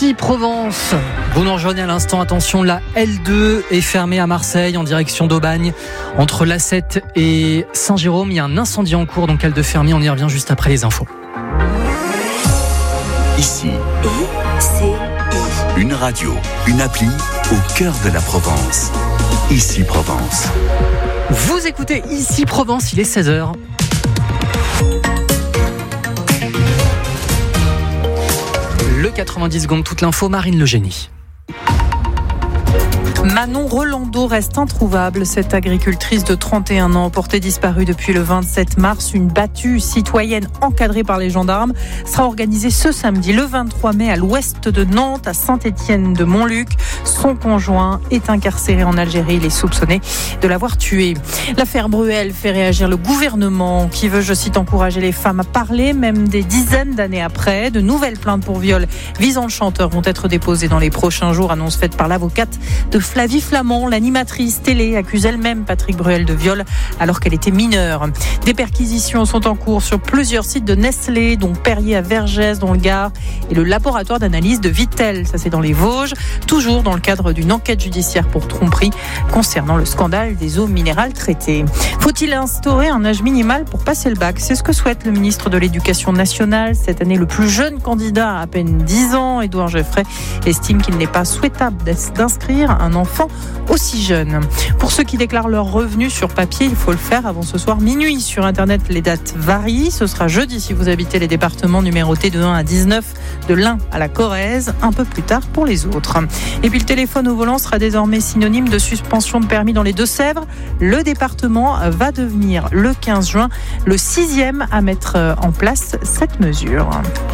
Ici Provence, vous nous rejoignez à l'instant, attention, la L2 est fermée à Marseille en direction d'Aubagne. Entre l'A7 et Saint-Jérôme, il y a un incendie en cours, donc L2 fermée, on y revient juste après les infos. Ici, une radio, une appli au cœur de la Provence. Ici Provence. Vous écoutez Ici Provence, il est 16h. Le 90 secondes, toute l'info, Marine Le Génie. Manon Rolando reste introuvable. Cette agricultrice de 31 ans, portée disparue depuis le 27 mars, une battue citoyenne encadrée par les gendarmes, sera organisée ce samedi, le 23 mai, à l'ouest de Nantes, à Saint-Étienne-de-Montluc. Son conjoint est incarcéré en Algérie. Il est soupçonné de l'avoir tué. L'affaire Bruel fait réagir le gouvernement qui veut, je cite, encourager les femmes à parler, même des dizaines d'années après. De nouvelles plaintes pour viol visant le chanteur vont être déposées dans les prochains jours, annonce faite par l'avocate de Flavie Flamand. L'animatrice télé accuse elle-même Patrick Bruel de viol alors qu'elle était mineure. Des perquisitions sont en cours sur plusieurs sites de Nestlé, dont Perrier à Vergès dans le Gard et le laboratoire d'analyse de Vittel, ça c'est dans les Vosges, toujours dans le cadre d'une enquête judiciaire pour tromperie concernant le scandale des eaux minérales traitées. Faut-il instaurer un âge minimal pour passer le bac ? C'est ce que souhaite le ministre de l'Éducation nationale. Cette année, le plus jeune candidat, à peine 10 ans, Édouard Geoffrey, estime qu'il n'est pas souhaitable d'inscrire un enfant aussi jeune. Pour ceux qui déclarent leurs revenus sur papier, il faut le faire avant ce soir minuit. Sur Internet, les dates varient. Ce sera jeudi si vous habitez les départements numérotés de 1 à 19, de l'Ain à la Corrèze, un peu plus tard pour les autres. Et puis le téléphone au volant sera désormais synonyme de suspension de permis dans les Deux-Sèvres. Le département va devenir le 15 juin le 6e à mettre en place cette mesure.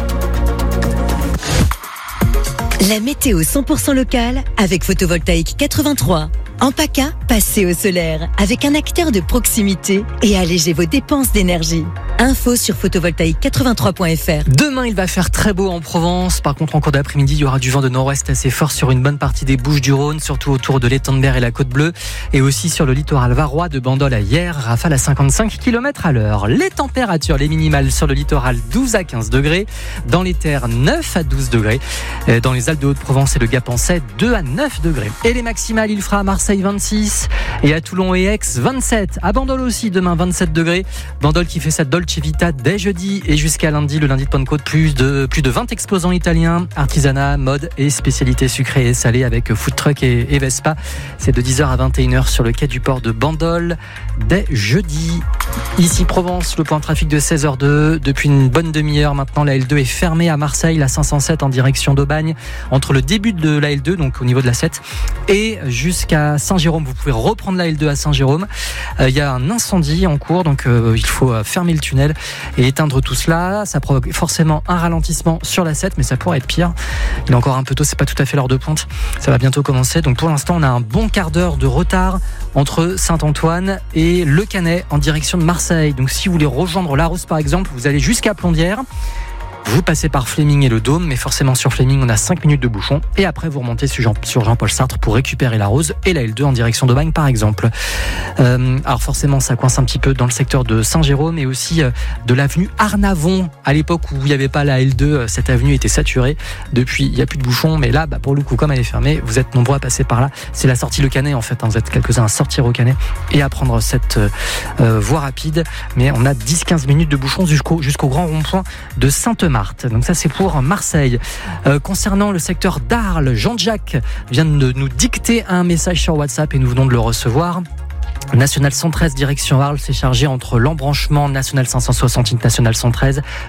La météo 100% locale avec Photovoltaïque 83. En PACA, passez au solaire avec un acteur de proximité et allégez vos dépenses d'énergie. Info sur photovoltaïque83.fr. Demain, il va faire très beau en Provence. Par contre, en cours d'après-midi, il y aura du vent de nord-ouest assez fort sur une bonne partie des Bouches-du-Rhône, surtout autour de l'étang de Berre et la Côte Bleue, et aussi sur le littoral varois de Bandol à Hyères, rafale à 55 km/h. Les températures, les minimales sur le littoral 12 à 15 degrés, dans les terres 9 à 12 degrés, dans les Alpes de Haute-Provence et le Gap-en-Sèye 2 à 9 degrés. Et les maximales, il fera à Marseille 26 et à Toulon et Aix 27. À Bandol aussi, demain 27 degrés. Bandol qui fait sa Dolce Vita dès jeudi et jusqu'à lundi, le lundi de Pentecôte, plus de 20 exposants italiens, artisanat, mode et spécialités sucrées et salées avec food truck et Vespa. C'est de 10h à 21h sur le quai du port de Bandol dès jeudi. Ici Provence, le point de trafic de 16h02. Depuis une bonne demi-heure maintenant, la L2 est fermée à Marseille, la 507 en direction d'Aubagne. Entre le début de la L2, donc au niveau de la 7, et jusqu'à Saint-Jérôme. Vous pouvez reprendre la L2 à Saint-Jérôme. Il y a un incendie en cours, donc il faut fermer le tunnel et éteindre tout cela. Ça provoque forcément un ralentissement sur la 7, mais ça pourrait être pire. Il est encore un peu tôt, c'est pas tout à fait l'heure de pointe. Ça va bientôt commencer. Donc pour l'instant, on a un bon quart d'heure de retard entre Saint-Antoine et Le Canet en direction de Marseille. Donc si vous voulez rejoindre La Rousse par exemple, vous allez jusqu'à Plombières. Vous passez par Fleming et le Dôme, mais forcément sur Fleming, on a 5 minutes de bouchon. Et après, vous remontez sur Jean-Paul Sartre pour récupérer la Rose et la L2 en direction d'Aubagne, par exemple. Alors forcément, ça coince un petit peu dans le secteur de Saint-Jérôme et aussi de l'avenue Arnavon. À l'époque où il n'y avait pas la L2, cette avenue était saturée. Depuis, il n'y a plus de bouchons. Mais là, pour le coup, comme elle est fermée, vous êtes nombreux à passer par là. C'est la sortie Le Canet, en fait. Vous êtes quelques-uns à sortir au Canet et à prendre cette voie rapide. Mais on a 10-15 minutes de bouchons jusqu'au grand rond-point de Sainte-Marthe. Donc ça c'est pour Marseille. Concernant le secteur d'Arles, Jean-Jacques vient de nous dicter un message sur WhatsApp et nous venons de le recevoir. National 113 direction Arles, c'est chargé entre l'embranchement National 560 National 113,